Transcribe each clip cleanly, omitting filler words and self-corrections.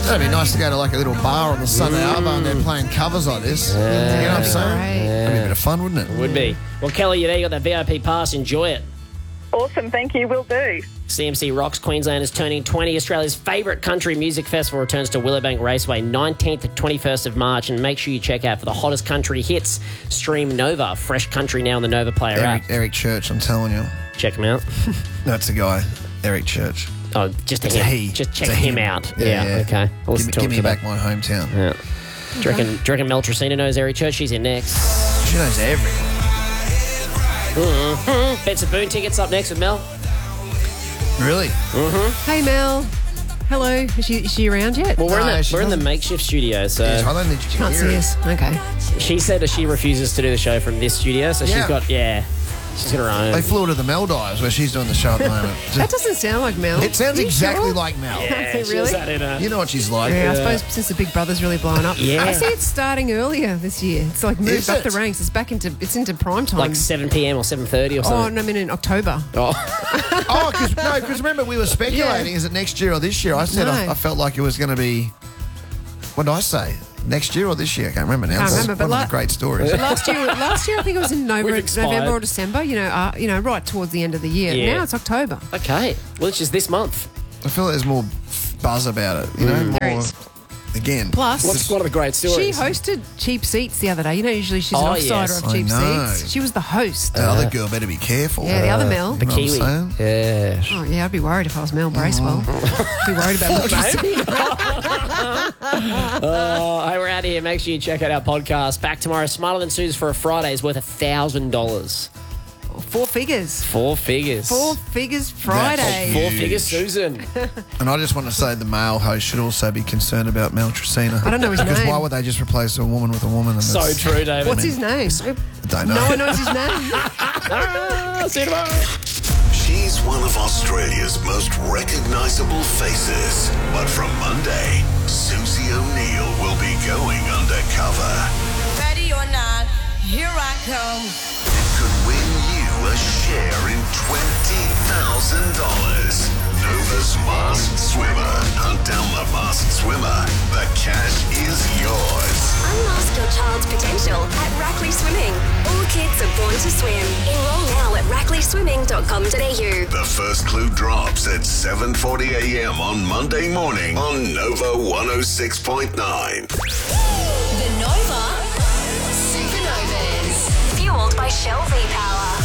That'd be nice to go to like a little bar on the Sunday Arvo and they're playing covers like this. You know what I'm saying? That'd be a bit of fun, wouldn't it? Would be. Well, Kelly, you there, you got that VIP pass. Enjoy it. Awesome, thank you, will do. CMC Rocks Queensland is turning 20. Australia's favourite country music festival returns to Willowbank Raceway 19th to 21st of March. And make sure you check out for the hottest country hits. Stream Nova. Fresh country now on the Nova Player app. Eric Church, I'm telling you. Check him out. That's a guy, Eric Church. Oh, just It's him. a he. Just check It's a him him. out. Yeah. Okay. I'll listen to Give him me for back that. my hometown. Yeah. Do you reckon Mel Tracina knows Eric Church? She's in next. She knows everything. Bets of Boone tickets up next with Mel. Really? Hey, Mel. Hello. Is she around yet? Well, we're No, in she the doesn't. makeshift studio, so Yes, I don't think you can Can't hear see it. us. Okay. she said that she refuses to do the show from this studio, so she's Yeah. got she's got her own. They flew her to the Maldives where she's doing the show at the moment. That doesn't sound like Mel. It sounds Are you exactly sure? like Mel. Yeah, Really? she has that in her. You know what she's like. Yeah, I suppose since the Big Brother's really blown up. Yeah. I see it's starting earlier this year. It's like moved Is up it? the ranks. It's into prime time. Like 7 p.m. or 7:30 or oh, something. no, I mean in October. Oh, because remember we were speculating, is it next year or this year? I said No. I felt like it was going to be, what did I say? Next year or this year? I can't remember now. Can't It's remember, but one of the great stories. But last year I think it was in We've expired. November or December. You know, right towards the end of the year. Yeah. Now it's October. Okay. Well, it's just this month. I feel like there's more buzz about it, you know? There More, is. again. Plus, What's one of the great stories? she hosted Cheap Seats the other day. You know, usually she's an Oh, offsider yes. of Cheap I know. Seats. She was the host. the other girl better be careful. Yeah, the other Mel. the You know what Kiwi. I'm saying? Yeah. Oh, yeah, I'd be worried if I was Mel Bracewell. Be worried about what you Hey, we're out of here. Make sure you check out our podcast. Back tomorrow. Smarter Than Suze for a Friday is worth $1,000. 4 figures. 4 figures. 4 figures Friday. Huge. 4 figures, Susan. And I just want to say the male host should also be concerned about Mel Tracina. I don't know his Because name. why would they just replace a woman with a woman? And So that's- true, David. What's his name? I don't know. No one knows his name. See you tomorrow. She's one of Australia's most recognisable faces. But from Monday, Susie O'Neill will be going undercover. Ready or not, here I come. It could win you a share in $20,000. Nova's Masked Swimmer. Hunt down the Masked Swimmer. The cash is yours. Unmask your child's potential at Rackley Swimming. All kids are born to swim. Enroll now at rackleyswimming.com.au. The first clue drops at 7:40 a.m. on Monday morning on Nova 106.9. The Nova Supernovas. Fueled by Shell V-Power.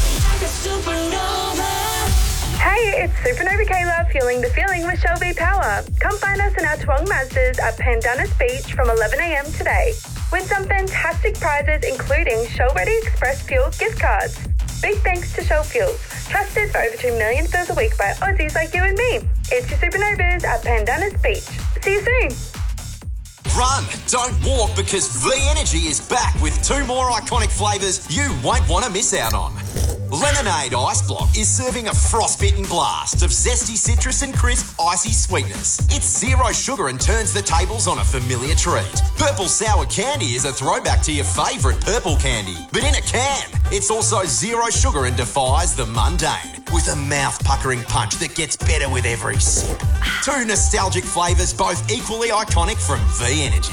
Hey, it's Supernova Kayla fueling the feeling with Shell V Power. Come find us in our Twong Mazdas at Pandanus Beach from 11 a.m. today. Win some fantastic prizes including Shell Ready Express Fuel gift cards. Big thanks to Shell Fuels, trusted for over 2 million fills a week by Aussies like you and me. It's your Supernovas at Pandanus Beach. See you soon. Run, don't walk, because V Energy is back with 2 more iconic flavours you won't want to miss out on. Lemonade Ice Block is serving a frostbitten blast of zesty citrus and crisp icy sweetness. It's 0 sugar and turns the tables on a familiar treat. Purple Sour Candy is a throwback to your favourite purple candy, but in a can. It's also 0 sugar and defies the mundane, with a mouth-puckering punch that gets better with every sip. 2 nostalgic flavours, both equally iconic from V Energy.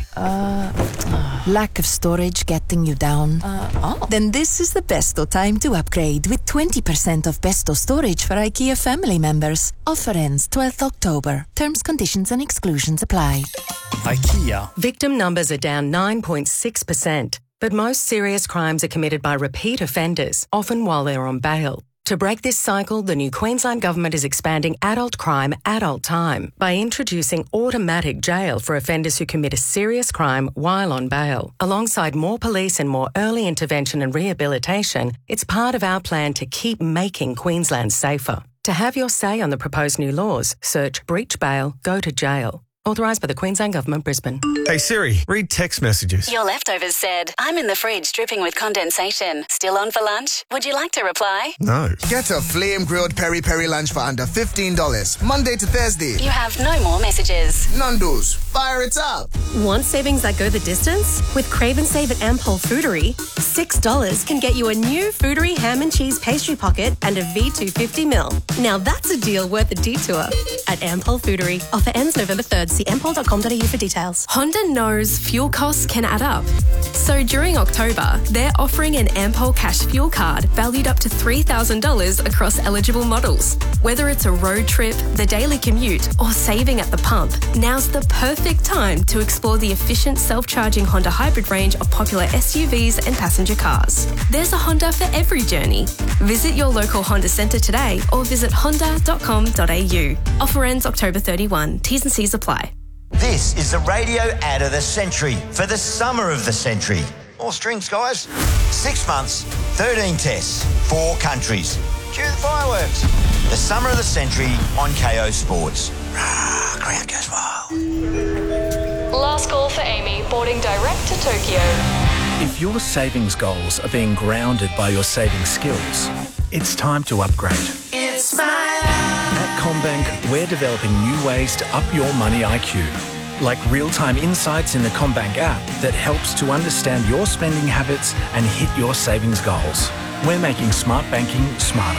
Lack of storage getting you down? Then this is the besto time to upgrade with 20% off besto storage for IKEA family members. Offer ends 12th October. Terms, conditions and exclusions apply. IKEA. Victim numbers are down 9.6%, but most serious crimes are committed by repeat offenders, often while they're on bail. To break this cycle, the new Queensland Government is expanding adult crime, adult time by introducing automatic jail for offenders who commit a serious crime while on bail. Alongside more police and more early intervention and rehabilitation, it's part of our plan to keep making Queensland safer. To have your say on the proposed new laws, search breach bail, go to jail. Authorised by the Queensland Government, Brisbane. Hey Siri, read text messages. Your leftovers said, I'm in the fridge dripping with condensation. Still on for lunch? Would you like to reply? No. Get a flame-grilled peri-peri lunch for under $15, Monday to Thursday. You have no more messages. Nando's. Fire it up. Want savings that go the distance? With Crave and Save at Ampol Foodery, $6 can get you a new Foodery ham and cheese pastry pocket and a V250ml. Now that's a deal worth a detour at Ampol Foodery. Offer ends November 3rd. See ampol.com.au for details. Honda knows fuel costs can add up. So during October, they're offering an Ampol Cash Fuel Card valued up to $3,000 across eligible models. Whether it's a road trip, the daily commute, or saving at the pump, now's the perfect time to explore the efficient self-charging Honda hybrid range of popular SUVs and passenger cars. There's a Honda for every journey. Visit your local Honda centre today or visit honda.com.au. Offer ends October 31. T's and C's apply. This is the radio ad of the century for the summer of the century. More strings, guys. 6 months, 13 tests, 4 countries. Cue the fireworks. The summer of the century on KO Sports. Crowd goes wild. Last call for Amy, boarding direct to Tokyo. If your savings goals are being grounded by your saving skills, it's time to upgrade. It's my At CommBank, we're developing new ways to up your money IQ, like real-time insights in the CommBank app that helps to understand your spending habits and hit your savings goals. We're making smart banking smarter.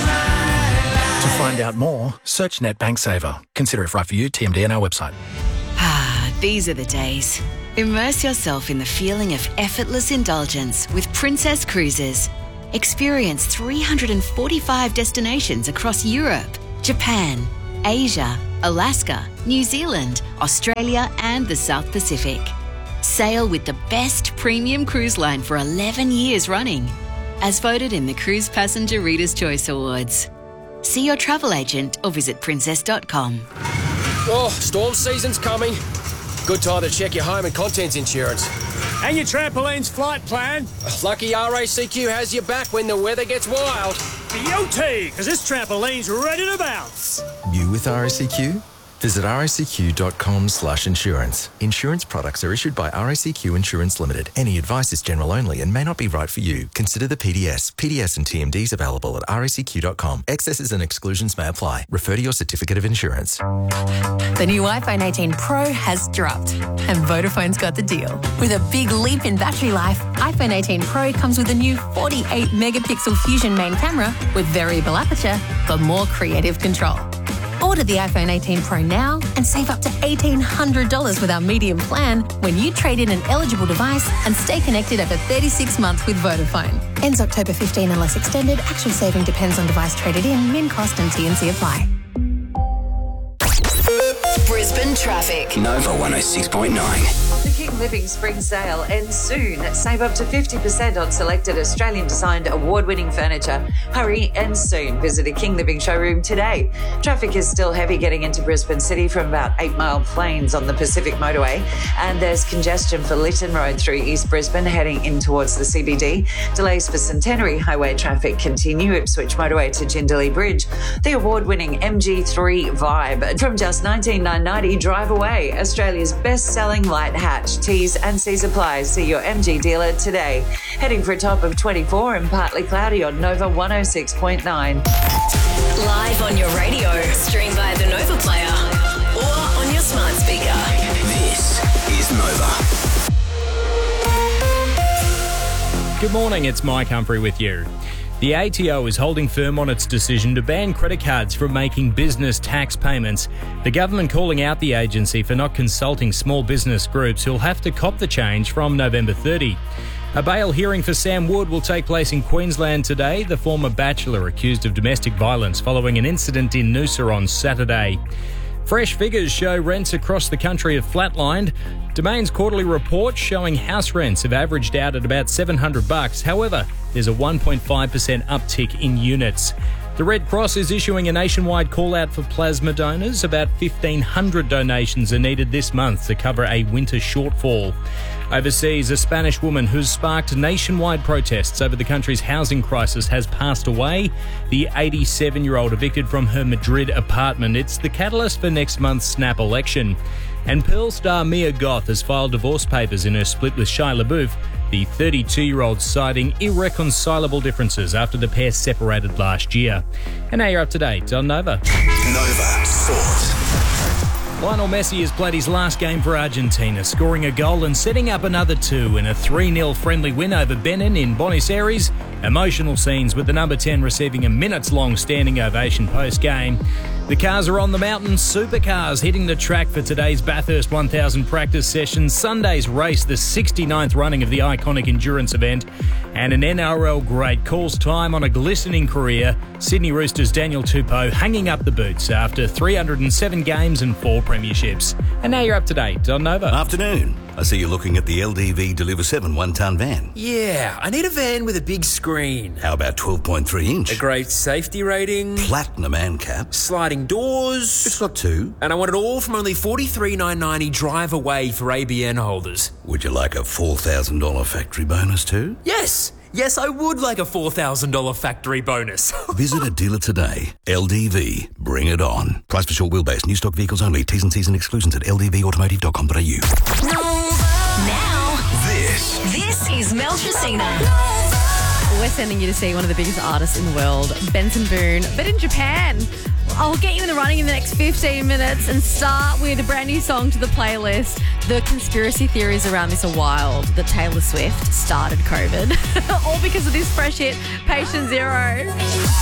To find out more, search NetBank Saver. Consider if right for you. TMD on our website. These are the days. Immerse yourself in the feeling of effortless indulgence with Princess Cruises. Experience 345 destinations across Europe, Japan, Asia, Alaska, New Zealand, Australia and the South Pacific. Sail with the best premium cruise line for 11 years running, as voted in the Cruise Passenger Reader's Choice Awards. See your travel agent or visit princess.com. Oh, storm season's coming. Good time to check your home and contents insurance. And your trampoline's flight plan. Lucky RACQ has your back when the weather gets wild. Beauty, because this trampoline's ready to bounce. You with RACQ? Visit racq.com/insurance. Insurance products are issued by RACQ Insurance Limited. Any advice is general only and may not be right for you. Consider the PDS. PDS and TMDs available at racq.com. Excesses and exclusions may apply. Refer to your certificate of insurance. The new iPhone 18 Pro has dropped, and Vodafone's got the deal. With a big leap in battery life, iPhone 18 Pro comes with a new 48-megapixel Fusion main camera with variable aperture for more creative control. Order the iPhone 18 Pro now and save up to $1,800 with our medium plan when you trade in an eligible device and stay connected over 36 months with Vodafone. Ends October 15 unless extended. Actual saving depends on device traded in, min cost and T&C apply. Brisbane traffic. Nova 106.9. The King Living Spring Sale ends soon. Save up to 50% on selected Australian-designed award-winning furniture. Hurry, ends soon. Visit a King Living showroom today. Traffic is still heavy getting into Brisbane City from about 8 Mile Plains on the Pacific Motorway. And there's congestion for Lytton Road through East Brisbane heading in towards the CBD. Delays for Centenary Highway traffic continue. Ipswich Motorway to Jindalee Bridge. The award-winning MG3 Vibe. From just $19,990, drive away. Australia's best-selling light hatch. T's and C's apply. See your MG dealer today. Heading for a top of 24 and partly cloudy on Nova 106.9. Live on your radio. Stream via the Nova Player or on your smart speaker. This is Nova. Good morning, it's Mike Humphrey with you. The ATO is holding firm on its decision to ban credit cards from making business tax payments. The government calling out the agency for not consulting small business groups who'll have to cop the change from November 30. A bail hearing for Sam Wood will take place in Queensland today, the former bachelor accused of domestic violence following an incident in Noosa on Saturday. Fresh figures show rents across the country have flatlined. Domain's quarterly report showing house rents have averaged out at about $700. However, there's a 1.5% uptick in units. The Red Cross is issuing a nationwide call-out for plasma donors. About 1,500 donations are needed this month to cover a winter shortfall. Overseas, a Spanish woman who's sparked nationwide protests over the country's housing crisis has passed away. The 87-year-old evicted from her Madrid apartment. It's the catalyst for next month's snap election. And Pearl star Mia Goth has filed divorce papers in her split with Shia LaBeouf, the 32-year-old citing irreconcilable differences after the pair separated last year. And now you're up to date on Nova. Nova Sport. Lionel Messi has played his last game for Argentina, scoring a goal and setting up another two in a 3-0 friendly win over Benin in Buenos Aires. Emotional scenes with the number 10 receiving a minutes-long standing ovation post-game. The cars are on the mountain. Supercars hitting the track for today's Bathurst 1000 practice session. Sunday's race, the 69th running of the iconic endurance event. And an NRL great calls time on a glistening career. Sydney Roosters' Daniel Tupou hanging up the boots after 307 games and 4 premierships. And now you're up to date on Nova. Afternoon. I see you're looking at the LDV Deliver 7 one-tonne van. Yeah, I need a van with a big screen. How about 12.3 inch? A great safety rating. Platinum ANCAP. Sliding doors. It's got 2. And I want it all from only $43,990 drive away for ABN holders. Would you like a $4,000 factory bonus too? Yes, I would like a $4,000 factory bonus. Visit a dealer today. LDV, bring it on. Price for short wheelbase, new stock vehicles only. T's and C's and exclusions at ldvautomotive.com.au. Now, this is Mel Tracina. We're sending you to see one of the biggest artists in the world, Benson Boone, but in Japan. I'll get you in the running in the next 15 minutes and start with a brand new song to the playlist. The conspiracy theories around this are wild, that Taylor Swift started COVID, all because of this fresh hit, Patient Zero.